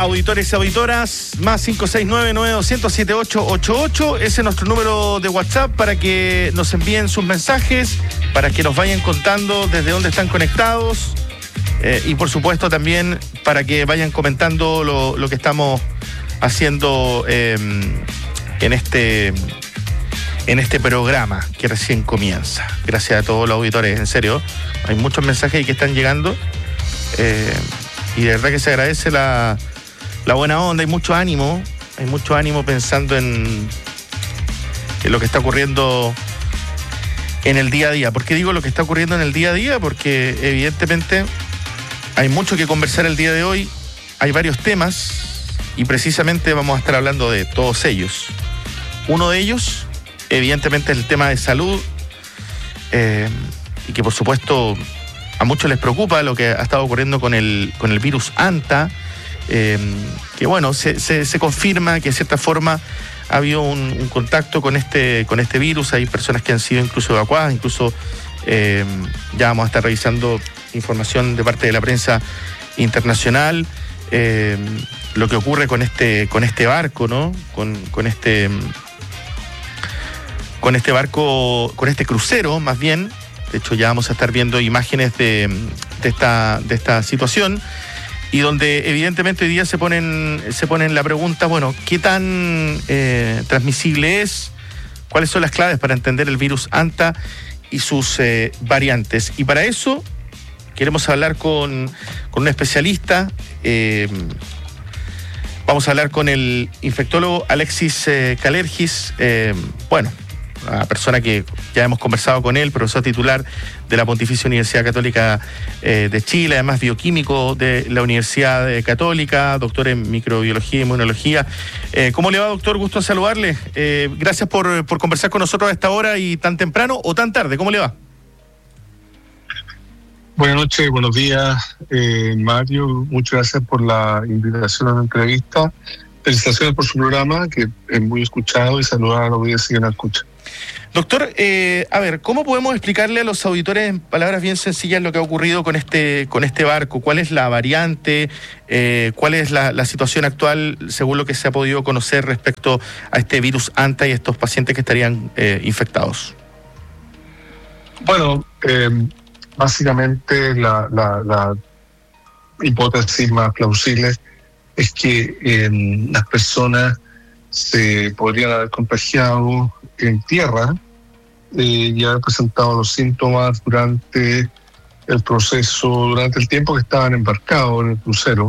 auditores y auditoras, más 569-9200-7888. Ese es nuestro número de WhatsApp para que nos envíen sus mensajes, para que nos vayan contando desde dónde están conectados y por supuesto también para que vayan comentando lo que estamos haciendo en este programa que recién comienza. Gracias a todos los auditores, en serio. Hay muchos mensajes ahí que están llegando y de verdad que se agradece la buena onda. Hay mucho ánimo pensando en lo que está ocurriendo en el día a día. ¿Por qué digo lo que está ocurriendo en el día a día? Porque evidentemente hay mucho que conversar el día de hoy, hay varios temas y precisamente vamos a estar hablando de todos ellos. Uno de ellos, evidentemente, es el tema de salud y que por supuesto a muchos les preocupa lo que ha estado ocurriendo con el virus Anta, que bueno, se confirma que de cierta forma ha habido un contacto con este virus. Hay personas que han sido incluso evacuadas, incluso ya vamos a estar revisando información de parte de la prensa internacional, lo que ocurre con este barco, ¿no? Con este crucero, más bien. De hecho, ya vamos a estar viendo imágenes de esta situación y donde evidentemente hoy día se ponen la pregunta, bueno, ¿qué tan transmisible es? ¿Cuáles son las claves para entender el virus Anta y sus variantes? Y para eso queremos hablar con un especialista. Vamos a hablar con el infectólogo Alexis Kalergis, una persona que ya hemos conversado con él, profesor titular de la Pontificia Universidad Católica de Chile, además bioquímico de la Universidad Católica, doctor en microbiología y inmunología. ¿Cómo le va, doctor? Gusto en saludarle. Gracias por conversar con nosotros a esta hora y tan temprano o tan tarde. ¿Cómo le va? Buenas noches, buenos días, Mario. Muchas gracias por la invitación a la entrevista. Felicitaciones por su programa, que es muy escuchado, y saludar a la audiencia que nos escucha. Doctor, ¿cómo podemos explicarle a los auditores en palabras bien sencillas lo que ha ocurrido con este barco? ¿Cuál es la variante? ¿Cuál es la situación actual según lo que se ha podido conocer respecto a este virus Anta y estos pacientes que estarían infectados? Bueno, básicamente la hipótesis más plausible es que las personas se podrían haber contagiado en tierra y haber presentado los síntomas durante el proceso, durante el tiempo que estaban embarcados en el crucero,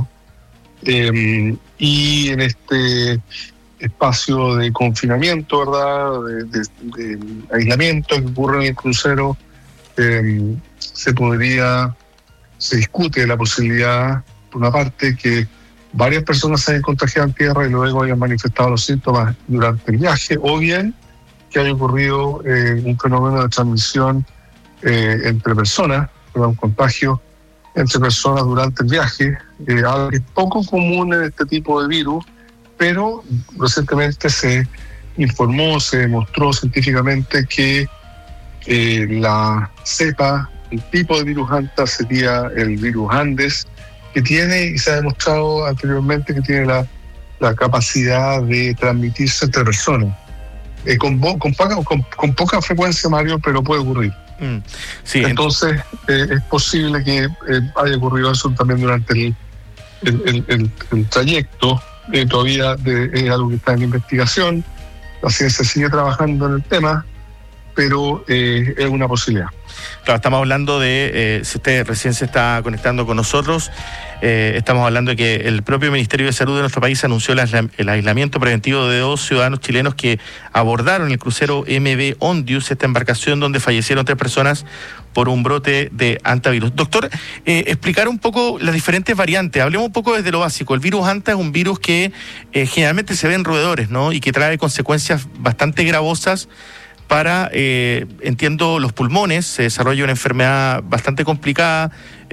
y en este espacio de confinamiento, ¿verdad?, de aislamiento que ocurre en el crucero, se discute la posibilidad, por una parte, que varias personas se hayan contagiado en tierra y luego hayan manifestado los síntomas durante el viaje, o bien que haya ocurrido un fenómeno de transmisión entre personas, un contagio entre personas durante el viaje, algo que es poco común en este tipo de virus, pero recientemente se informó, se demostró científicamente que la cepa, el tipo de virus Anta sería el virus Andes, que tiene, y se ha demostrado anteriormente, que tiene la capacidad de transmitirse entre personas. Con poca frecuencia, Mario, pero puede ocurrir. Sí, entonces, es posible que haya ocurrido eso también durante el trayecto. Todavía es algo que está en investigación. La ciencia sigue trabajando en el tema, pero es una posibilidad. Claro, estamos hablando de, si usted recién se está conectando con nosotros, estamos hablando de que el propio Ministerio de Salud de nuestro país anunció el aislamiento preventivo de 2 ciudadanos chilenos que abordaron el crucero MV Ondius, esta embarcación donde fallecieron 3 personas por un brote de antivirus. Doctor, explicar un poco las diferentes variantes. Hablemos un poco desde lo básico. El virus Anta es un virus que generalmente se ve en roedores, ¿no? Y que trae consecuencias bastante gravosas para, entiendo, los pulmones. Se desarrolla una enfermedad bastante complicada,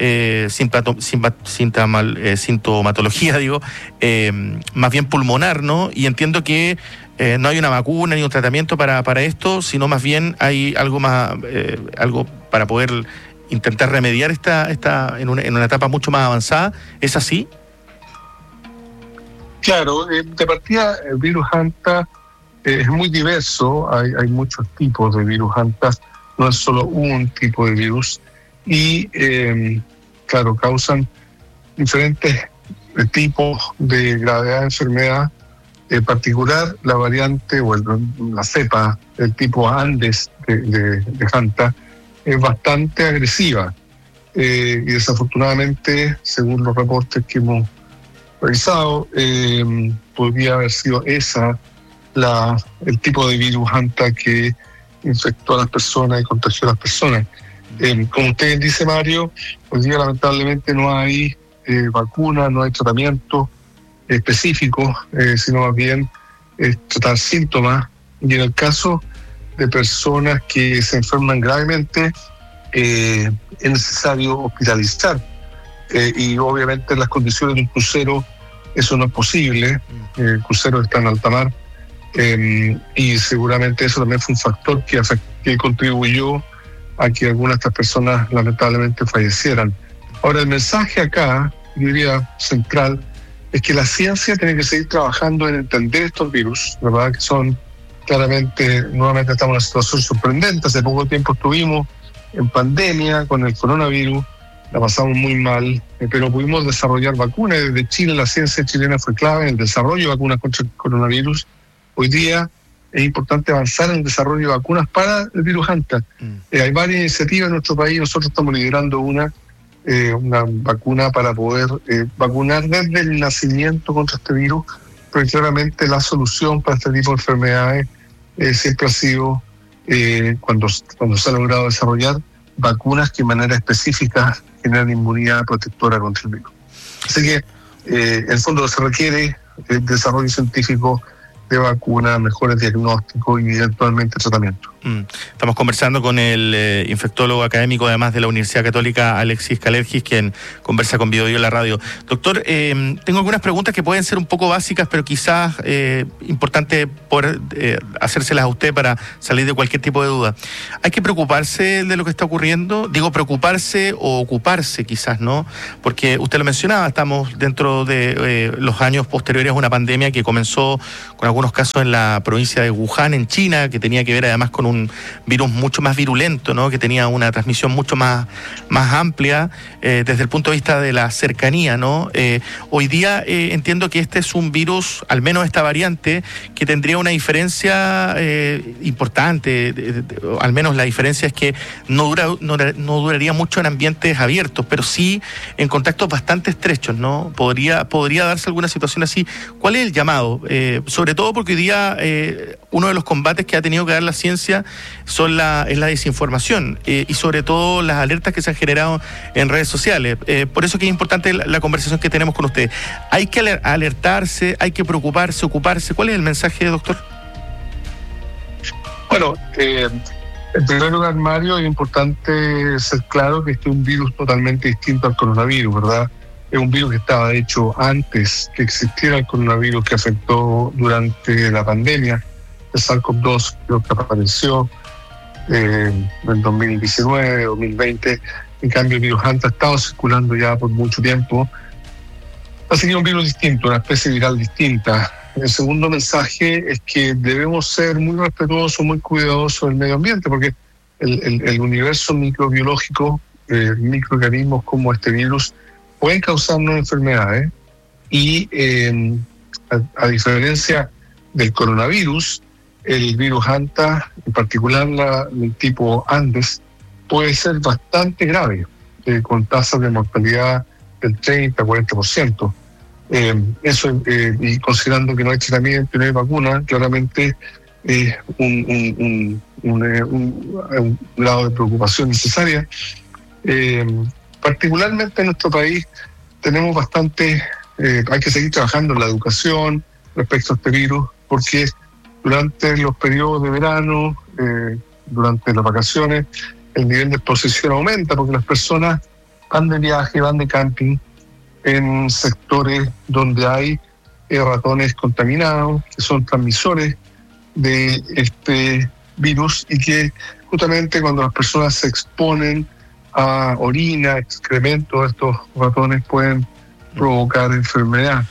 sintomatología, más bien pulmonar, ¿no? Y entiendo que no hay una vacuna ni un tratamiento para esto, sino más bien hay algo más, algo para poder intentar remediar esta en una etapa mucho más avanzada. ¿Es así? Claro, de partida el virus Hanta es muy diverso, hay muchos tipos de virus Hanta, no es solo un tipo de virus, y claro, causan diferentes tipos de gravedad de enfermedad. En particular, la variante o la cepa del tipo Andes de Hanta es bastante agresiva y desafortunadamente, según los reportes que hemos revisado, podría haber sido esa el tipo de virus Hanta que infectó a las personas y contagió a las personas. Como usted dice, Mario, hoy día lamentablemente no hay vacuna, no hay tratamiento específico, sino más bien tratar síntomas. Y en el caso de personas que se enferman gravemente, es necesario hospitalizar. Y obviamente en las condiciones de un crucero eso no es posible. El crucero está en alta mar. Y seguramente eso también fue un factor que contribuyó a que algunas de estas personas lamentablemente fallecieran. Ahora, el mensaje acá, yo diría central, es que la ciencia tiene que seguir trabajando en entender estos virus, ¿verdad? Que son claramente, nuevamente estamos en una situación sorprendente. Hace poco tiempo estuvimos en pandemia con el coronavirus, la pasamos muy mal, pero pudimos desarrollar vacunas. Desde Chile, la ciencia chilena fue clave en el desarrollo de vacunas contra el coronavirus. Hoy día es importante avanzar en el desarrollo de vacunas para el virus Hanta. Hay varias iniciativas en nuestro país, nosotros estamos liderando una vacuna para poder vacunar desde el nacimiento contra este virus, porque claramente la solución para este tipo de enfermedades siempre ha sido, cuando se ha logrado desarrollar vacunas que de manera específica generan inmunidad protectora contra el virus. Así que, en el fondo, se requiere el desarrollo científico de vacunas, mejores diagnósticos y eventualmente tratamiento. Estamos conversando con el infectólogo académico, además de la Universidad Católica, Alexis Kalergis, quien conversa con BioBio en la radio. Doctor, tengo algunas preguntas que pueden ser un poco básicas, pero quizás importante poder hacérselas a usted para salir de cualquier tipo de duda. ¿Hay que preocuparse de lo que está ocurriendo? Digo, preocuparse o ocuparse quizás, ¿no? Porque usted lo mencionaba, estamos dentro de los años posteriores a una pandemia que comenzó con algunos casos en la provincia de Wuhan, en China, que tenía que ver además con un virus mucho más virulento, ¿no? Que tenía una transmisión mucho más amplia desde el punto de vista de la cercanía, ¿no? Hoy día entiendo que este es un virus, al menos esta variante, que tendría una diferencia importante. Al menos la diferencia es que no duraría mucho en ambientes abiertos, pero sí en contactos bastante estrechos, ¿no? Podría darse alguna situación así. ¿Cuál es el llamado? Sobre todo porque hoy día uno de los combates que ha tenido que dar la ciencia es la desinformación y sobre todo las alertas que se han generado en redes sociales. Por eso que es importante la conversación que tenemos con usted. Hay que alertarse, hay que preocuparse, ocuparse. ¿Cuál es el mensaje, doctor? Bueno, en primer lugar, Mario, es importante ser claro que este es un virus totalmente distinto al coronavirus, ¿verdad? Es un virus que estaba hecho antes que existiera el coronavirus que afectó durante la pandemia. El SARS-CoV-2 creo que apareció en 2019, 2020. En cambio, el virus Hanta ha estado circulando ya por mucho tiempo. Así que es un virus distinto, una especie viral distinta. El segundo mensaje es que debemos ser muy respetuosos, muy cuidadosos del medio ambiente, porque el universo microbiológico, microorganismos como este virus, pueden causarnos enfermedades y a diferencia del coronavirus, el virus Hanta, en particular el tipo Andes, puede ser bastante grave, con tasas de mortalidad del 30-40%. Eso, y considerando que no hay tratamiento y no hay vacuna, claramente es un grado de preocupación necesaria. Particularmente en nuestro país tenemos bastante, hay que seguir trabajando en la educación respecto a este virus, porque durante los periodos de verano, durante las vacaciones, el nivel de exposición aumenta, porque las personas van de viaje, van de camping en sectores donde hay ratones contaminados, que son transmisores de este virus y que justamente cuando las personas se exponen a orina, excrementos de estos ratones pueden provocar enfermedad.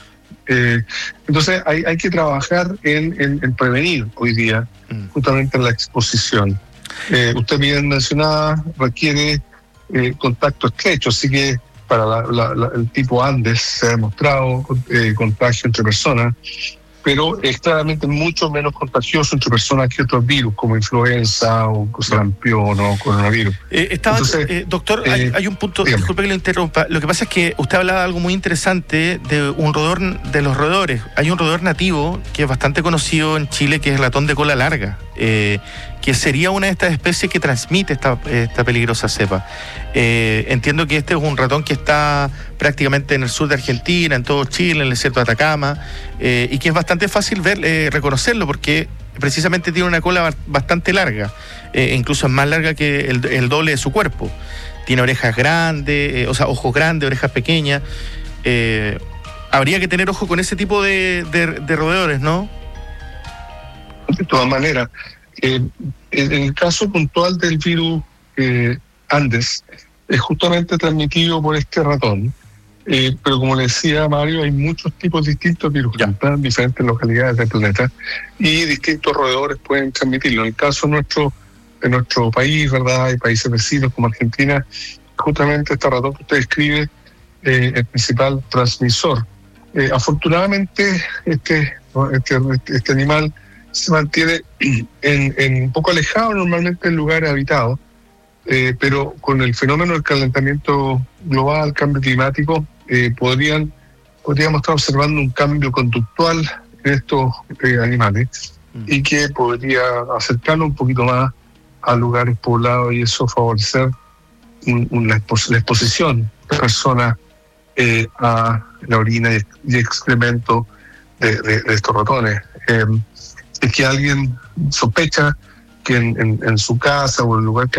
Entonces hay que trabajar en prevenir hoy día justamente la exposición. Usted bien mencionaba, requiere contacto estrecho, así que para el tipo Andes se ha demostrado contagio entre personas, pero es claramente mucho menos contagioso entre personas que otros virus, como influenza o sarampión o coronavirus. Doctor, hay un punto, dígame. Disculpe que lo interrumpa. Lo que pasa es que usted hablaba de algo muy interesante de un roedor, de los roedores. Hay un roedor nativo que es bastante conocido en Chile, que es el ratón de cola larga, que sería una de estas especies que transmite esta peligrosa cepa. Entiendo que este es un ratón que está prácticamente en el sur de Argentina, en todo Chile, en el desierto de Atacama, y que es bastante fácil reconocerlo porque precisamente tiene una cola bastante larga, incluso es más larga que el doble de su cuerpo. Tiene orejas grandes, ojos grandes, orejas pequeñas. Habría que tener ojo con ese tipo de roedores, ¿no? De todas maneras, en el caso puntual del virus Andes, es justamente transmitido por este ratón. Pero como le decía Mario, hay muchos tipos distintos de virus en diferentes localidades del planeta y distintos roedores pueden transmitirlo. En el caso de nuestro país, ¿verdad? Hay países vecinos como Argentina, justamente este ratón que usted describe es el principal transmisor. Afortunadamente, este animal se mantiene un poco alejado normalmente en lugares habitados, pero con el fenómeno del calentamiento global, cambio climático, podríamos estar observando un cambio conductual en estos animales y que podría acercarnos un poquito más a lugares poblados y eso favorecer la exposición de personas a la orina y excremento de estos ratones. Es que alguien sospecha que en su casa o en el lugar que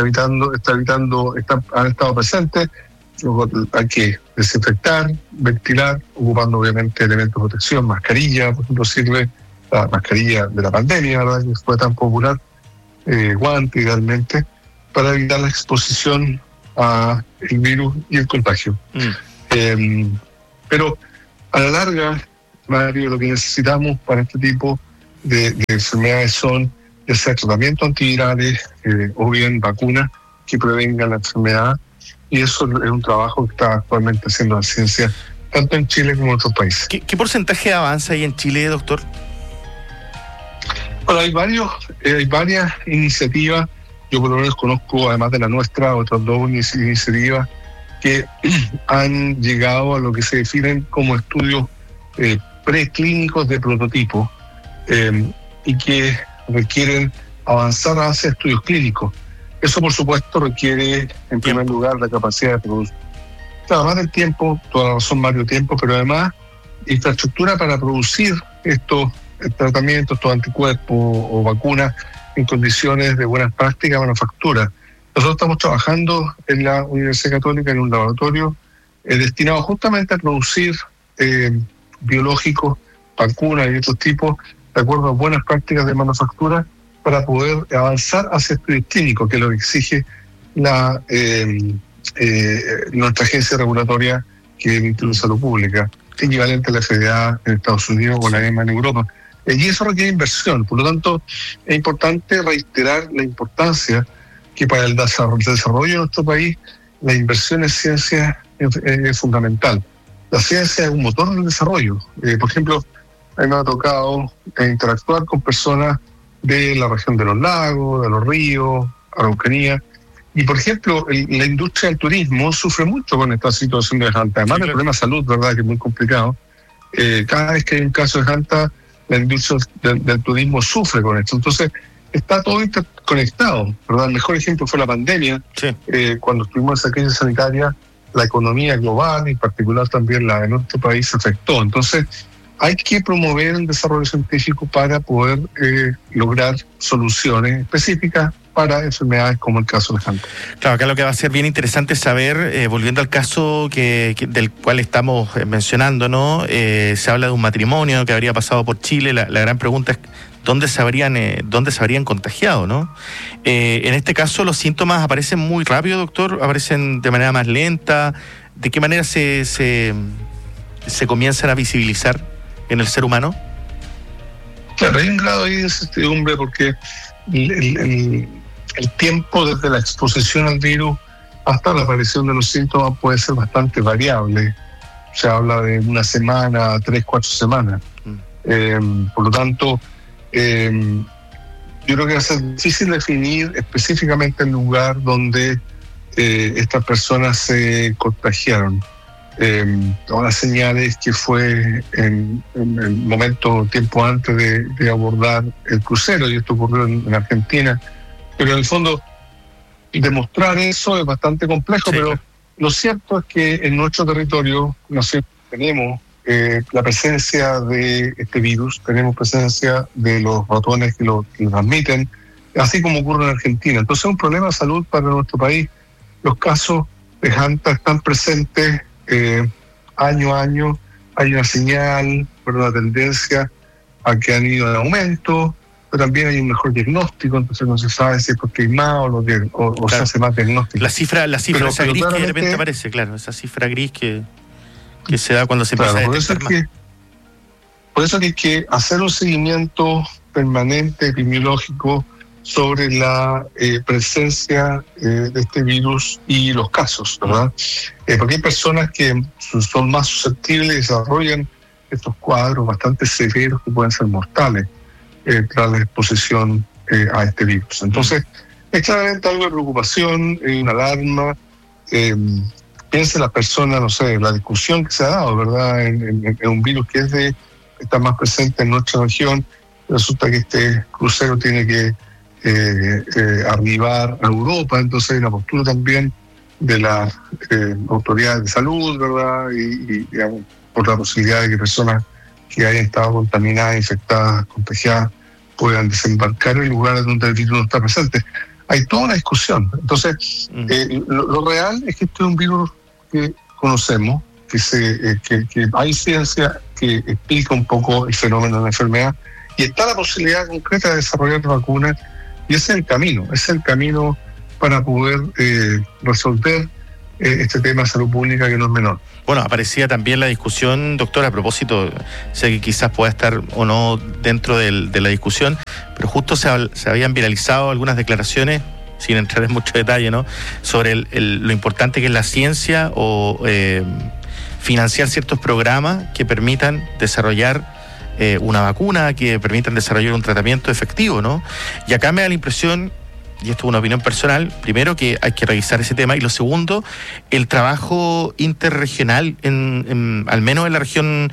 han estado presentes, hay que desinfectar, ventilar, ocupando obviamente elementos de protección, mascarilla, por ejemplo, sirve la mascarilla de la pandemia, ¿verdad?, que fue tan popular, guante idealmente, para evitar la exposición a el virus y el contagio. Pero a la larga, Mario, lo que necesitamos para este tipo de enfermedades son ya sea tratamientos antivirales o bien vacunas que prevengan la enfermedad, y eso es un trabajo que está actualmente haciendo la ciencia tanto en Chile como en otros países. ¿Qué porcentaje avanza ahí en Chile, doctor? Bueno, hay varias iniciativas. Yo por lo menos conozco, además de la nuestra, otras dos iniciativas que han llegado a lo que se definen como estudios preclínicos de prototipo y que requieren avanzar hacia estudios clínicos. Eso, por supuesto, requiere, en primer lugar, la capacidad de producir. Además del tiempo, toda la razón, Mario, tiempo, pero además infraestructura para producir estos tratamientos, estos anticuerpos o vacunas en condiciones de buenas prácticas de manufactura. Nosotros estamos trabajando en la Universidad Católica en un laboratorio destinado justamente a producir biológicos, vacunas y otros tipos, de acuerdo a buenas prácticas de manufactura, para poder avanzar hacia estudios clínicos, que lo exige nuestra agencia regulatoria, que es el Instituto de Salud Pública, equivalente a la FDA en Estados Unidos o la EMA en Europa. Y eso requiere inversión. Por lo tanto, es importante reiterar la importancia que para el desarrollo de nuestro país la inversión en ciencia es fundamental. La ciencia es un motor del desarrollo. Por ejemplo, a mí me ha tocado interactuar con personas de la región de los lagos, de los ríos, Araucanía. Y, por ejemplo, la industria del turismo sufre mucho con esta situación de Janta. Además del problema de salud, ¿verdad?, que es muy complicado. Cada vez que hay un caso de Janta, la industria del turismo sufre con esto. Entonces, está todo interconectado, ¿verdad? El mejor ejemplo fue la pandemia. Sí. Cuando estuvimos en esa crisis sanitaria, la economía global, y en particular también la de nuestro país, se afectó. Entonces, hay que promover el desarrollo científico para poder lograr soluciones específicas para enfermedades como el caso de Janta. Claro, acá lo que va a ser bien interesante es saber, volviendo al caso del cual estamos mencionando, ¿no? Se habla de un matrimonio que habría pasado por Chile. La gran pregunta es dónde se habrían contagiado, ¿no? En este caso los síntomas aparecen muy rápido, doctor, aparecen de manera más lenta. ¿De qué manera se comienzan a visibilizar en el ser humano? Claro, hay un grado ahí de incertidumbre porque el tiempo desde la exposición al virus hasta la aparición de los síntomas puede ser bastante variable. Se habla de una semana, 3-4 semanas. Por lo tanto, yo creo que va a ser difícil definir específicamente el lugar donde estas personas se contagiaron. Todas las señales que fue en el momento, tiempo antes de abordar el crucero, y esto ocurrió en Argentina, pero en el fondo demostrar eso es bastante complejo, sí. Pero lo cierto es que en nuestro territorio tenemos la presencia de este virus, tenemos presencia de los ratones que lo transmiten, así como ocurre en Argentina. Entonces es un problema de salud para nuestro país. Los casos de Hanta están presentes año a año. Hay una señal, una tendencia a que han ido en aumento, pero también hay un mejor diagnóstico, entonces no se sabe si es porque hay más o claro, se hace más diagnóstico. La cifra esa gris que de repente aparece, claro, esa cifra gris que se da cuando se empieza a detectar más. Por eso que hay que hacer un seguimiento permanente, epidemiológico, sobre la presencia de este virus y los casos, ¿verdad? Porque hay personas que son más susceptibles y desarrollan estos cuadros bastante severos que pueden ser mortales tras la exposición a este virus. Entonces, es claramente algo de preocupación, una alarma. Piensa la persona, no sé, la discusión que se ha dado, ¿verdad? En un virus que está más presente en nuestra región. Resulta que este crucero tiene que arribar a Europa, entonces hay una postura también de las autoridades de salud, ¿verdad? Y digamos, por la posibilidad de que personas que hayan estado contaminadas, infectadas, contagiadas, puedan desembarcar en lugares donde el virus no está presente. Hay toda una discusión. Entonces, lo real es que este es un virus que conocemos, que hay ciencia que explica un poco el fenómeno de la enfermedad, y está la posibilidad concreta de desarrollar vacunas. Y ese es el camino para poder resolver este tema de salud pública que no es menor. Bueno, aparecía también la discusión, doctor, a propósito, sé que quizás pueda estar o no dentro de la discusión, pero justo se habían viralizado algunas declaraciones, sin entrar en mucho detalle, ¿no?, sobre lo importante que es la ciencia o financiar ciertos programas que permitan desarrollar una vacuna, que permitan desarrollar un tratamiento efectivo, ¿no? Y acá me da la impresión, y esto es una opinión personal, primero que hay que revisar ese tema, y lo segundo, el trabajo interregional, al menos en la región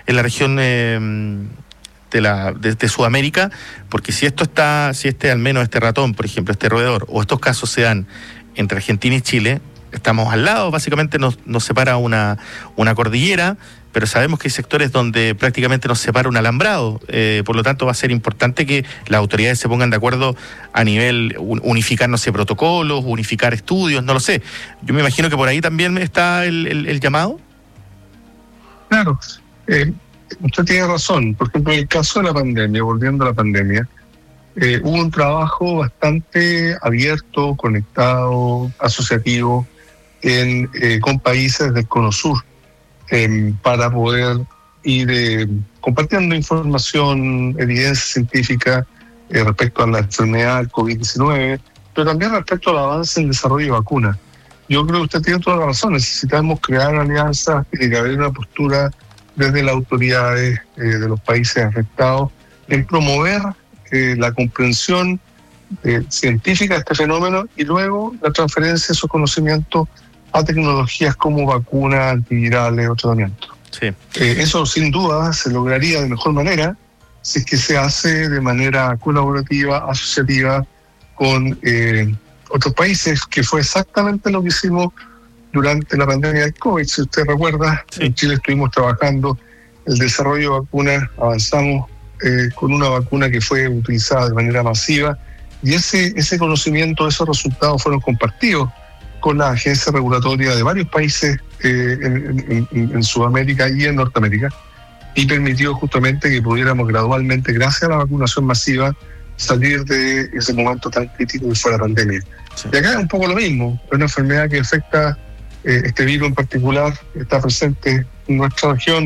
de Sudamérica, porque si al menos este ratón, por ejemplo, este roedor, o estos casos se dan entre Argentina y Chile, estamos al lado, básicamente nos separa una cordillera, pero sabemos que hay sectores donde prácticamente nos separa un alambrado, por lo tanto va a ser importante que las autoridades se pongan de acuerdo a nivel unificar, no sé, protocolos, unificar estudios, no lo sé. Yo me imagino que por ahí también está el llamado. Claro, usted tiene razón. Por ejemplo, en el caso de la pandemia, volviendo a la pandemia, hubo un trabajo bastante abierto, conectado, asociativo, con países del Cono Sur, para poder ir compartiendo información, evidencia científica respecto a la enfermedad del COVID-19, pero también respecto al avance en el desarrollo de vacunas. Yo creo que usted tiene toda la razón, necesitamos crear alianzas, tiene que haber una postura desde las autoridades de los países afectados en promover la comprensión científica de este fenómeno y luego la transferencia de esos conocimientos a tecnologías como vacunas, antivirales o tratamientos. Sí. Eso sin duda se lograría de mejor manera si es que se hace de manera colaborativa, asociativa con otros países, que fue exactamente lo que hicimos durante la pandemia del COVID. Si usted recuerda, sí, en Chile estuvimos trabajando el desarrollo de vacunas, avanzamos con una vacuna que fue utilizada de manera masiva, y ese conocimiento, esos resultados fueron compartidos con la agencia regulatoria de varios países en Sudamérica y en Norteamérica, y permitió justamente que pudiéramos gradualmente, gracias a la vacunación masiva, salir de ese momento tan crítico que fue la pandemia. Sí. Y acá es un poco lo mismo, es una enfermedad que afecta, este virus en particular, está presente en nuestra región,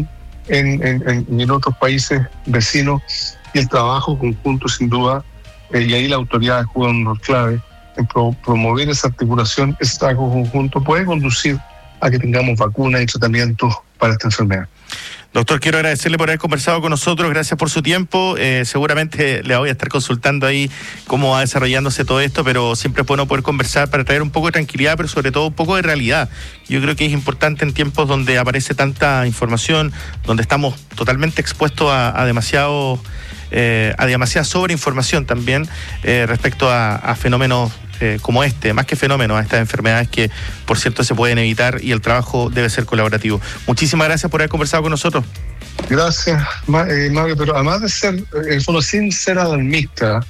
en otros países vecinos, y el trabajo conjunto sin duda, y ahí la autoridad juega un rol clave en promover esa articulación. Ese trabajo conjunto puede conducir a que tengamos vacunas y tratamientos para esta enfermedad. Doctor, quiero agradecerle por haber conversado con nosotros, gracias por su tiempo. Seguramente le voy a estar consultando ahí cómo va desarrollándose todo esto, pero siempre es bueno poder conversar para traer un poco de tranquilidad, pero sobre todo un poco de realidad. Yo creo que es importante en tiempos donde aparece tanta información, donde estamos totalmente expuestos a demasiada sobreinformación también respecto a fenómenos como este, más que fenómenos, a estas enfermedades que, por cierto, se pueden evitar, y el trabajo debe ser colaborativo. Muchísimas gracias por haber conversado con nosotros. Gracias, Mario, pero además de ser, en fondo, sin ser alarmista,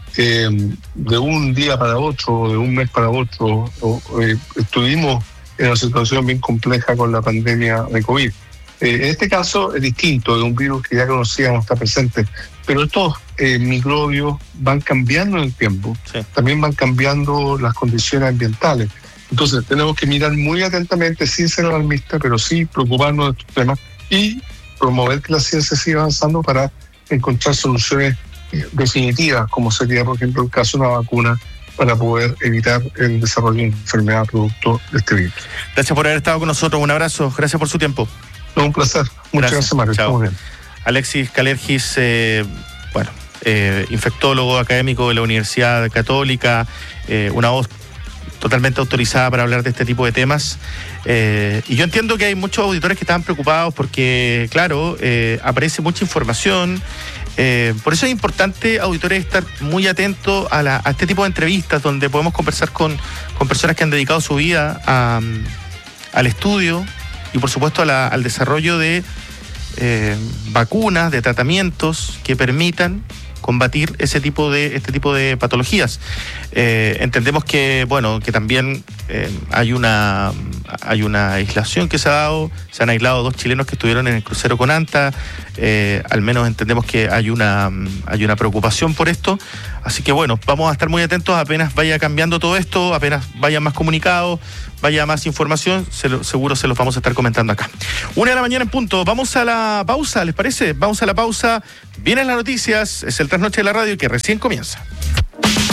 de un día para otro, de un mes para otro, estuvimos en una situación bien compleja con la pandemia de COVID. En este caso es distinto, de un virus que ya conocíamos, está presente, pero estos microbios van cambiando en el tiempo, sí. También van cambiando las condiciones ambientales. Entonces tenemos que mirar muy atentamente, sin ser alarmistas, pero sí preocuparnos de estos temas y promover que la ciencia siga avanzando para encontrar soluciones definitivas, como sería, por ejemplo, el caso de una vacuna para poder evitar el desarrollo de una enfermedad producto de este virus. Gracias por haber estado con nosotros, un abrazo, gracias por su tiempo. Un placer. Muchas gracias, Mario. Chao. Bien. Alexis Kalergis, infectólogo académico de la Universidad Católica, una voz totalmente autorizada para hablar de este tipo de temas. Y yo entiendo que hay muchos auditores que están preocupados porque, claro, aparece mucha información. Por eso es importante, auditores, estar muy atentos a este tipo de entrevistas donde podemos conversar con personas que han dedicado su vida al estudio y, por supuesto, al desarrollo de vacunas, de tratamientos que permitan combatir este tipo de patologías. Entendemos que, bueno, que también hay una aislación que se ha dado. Se han aislado 2 chilenos que estuvieron en el crucero con ANTA. Al menos entendemos que hay una preocupación por esto. Así que, bueno, vamos a estar muy atentos apenas vaya cambiando todo esto, apenas vaya más comunicados, vaya más información, seguro se los vamos a estar comentando acá. 1:00 a.m. en punto. Vamos a la pausa, ¿les parece? Vamos a la pausa. Vienen las noticias, es el Trasnoche de la Radio que recién comienza.